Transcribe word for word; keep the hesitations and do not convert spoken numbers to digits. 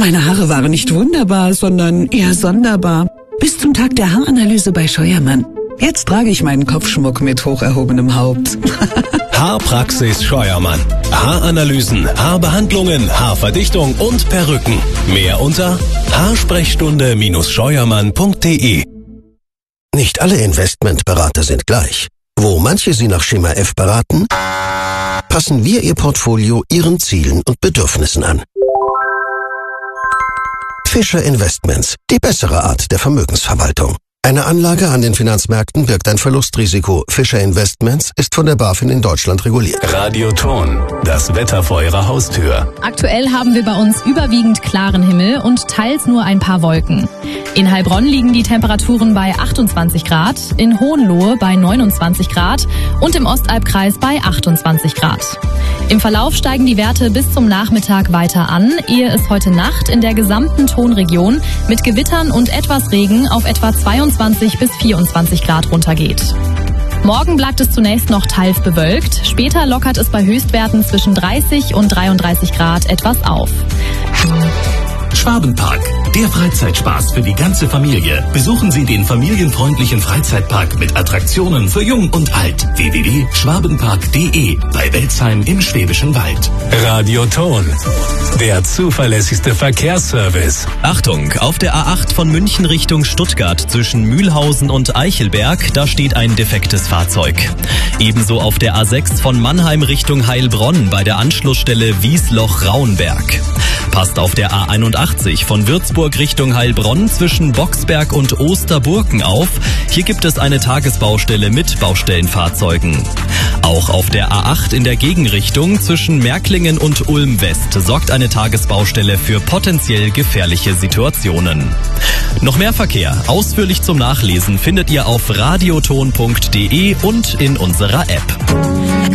Meine Haare waren nicht wunderbar, sondern eher sonderbar. Bis zum Tag der Haaranalyse bei Scheuermann. Jetzt trage ich meinen Kopfschmuck mit hoch erhobenem Haupt. Haarpraxis Scheuermann. Haaranalysen, Haarbehandlungen, Haarverdichtung und Perücken. Mehr unter haarsprechstunde Scheuermann punkt de. Nicht alle Investmentberater sind gleich. Wo manche Sie nach Schema F beraten, passen wir Ihr Portfolio Ihren Zielen und Bedürfnissen an. Fischer Investments, die bessere Art der Vermögensverwaltung. Eine Anlage an den Finanzmärkten birgt ein Verlustrisiko. Fischer Investments ist von der BaFin in Deutschland reguliert. Radioton, das Wetter vor Ihrer Haustür. Aktuell haben wir bei uns überwiegend klaren Himmel und teils nur ein paar Wolken. In Heilbronn liegen die Temperaturen bei achtundzwanzig Grad, in Hohenlohe bei neunundzwanzig Grad und im Ostalbkreis bei achtundzwanzig Grad. Im Verlauf steigen die Werte bis zum Nachmittag weiter an, ehe es heute Nacht in der gesamten Tonregion mit Gewittern und etwas Regen auf etwa zweiundzwanzig bis vierundzwanzig Grad runtergeht. Morgen bleibt es zunächst noch teils bewölkt, später lockert es bei Höchstwerten zwischen dreißig und dreiunddreißig Grad etwas auf. Schwabenpark, der Freizeitspaß für die ganze Familie. Besuchen Sie den familienfreundlichen Freizeitpark mit Attraktionen für Jung und Alt. w w w punkt schwabenpark punkt de bei Welzheim im Schwäbischen Wald. Radioton, der zuverlässigste Verkehrsservice. Achtung, auf der A acht von München Richtung Stuttgart zwischen Mühlhausen und Eichelberg, da steht ein defektes Fahrzeug. Ebenso auf der A sechs von Mannheim Richtung Heilbronn bei der Anschlussstelle Wiesloch-Rauenberg. Passt auf der A einundachtzig von Würzburg Richtung Heilbronn zwischen Boxberg und Osterburken auf. Hier gibt es eine Tagesbaustelle mit Baustellenfahrzeugen. Auch auf der A acht in der Gegenrichtung zwischen Märklingen und Ulm West sorgt eine Tagesbaustelle für potenziell gefährliche Situationen. Noch mehr Verkehr, ausführlich zum Nachlesen, findet ihr auf radioton punkt de und in unserer App.